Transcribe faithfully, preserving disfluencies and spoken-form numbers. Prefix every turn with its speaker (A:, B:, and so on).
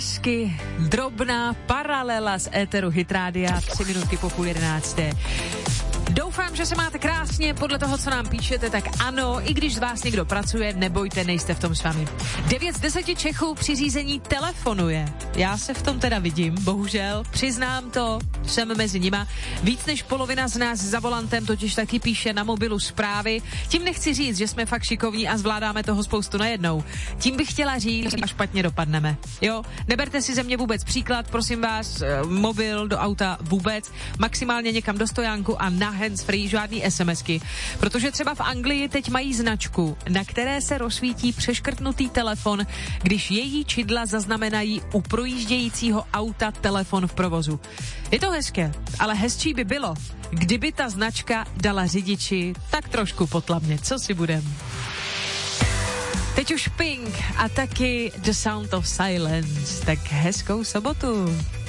A: hezky drobná paralela z éteru Hit Rádia, tři minutky po půl jedenácté. Doufám, že se máte krásně, podle toho, co nám píšete, tak ano, i když z vás někdo pracuje, nebojte, nejste v tom s vámi. devět z deseti Čechů při řízení telefonuje. Já se v tom teda vidím, bohužel, přiznám to, jsem mezi nima. Víc než polovina z nás za volantem totiž taky píše na mobilu zprávy. Tím nechci říct, že jsme fakt šikovní a zvládáme toho spoustu najednou. Tím bych chtěla říct, že špatně dopadneme. Jo, neberte si ze mě vůbec příklad, prosím vás, mobil do auta vůbec, maximálně někam do stojánku a na handsfree, žádný SMSky, protože třeba v Anglii teď mají značku, na které se rozsvítí přeškrtnutý telefon, když její čidla zaznamenají u projíždějícího auta telefon v provozu. Je to hezké, ale hezčí by bylo, kdyby ta značka dala řidiči tak trošku potlavně, co si budem. Teď už Pink a taky The Sound of Silence, tak hezkou sobotu.